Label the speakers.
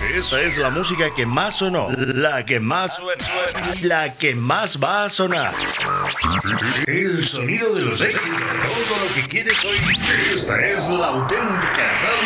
Speaker 1: Esta es la música que más sonó, la que más suena, la que más va a sonar. El sonido de los éxitos, todo lo que quieres oír. Esta es la auténtica radio.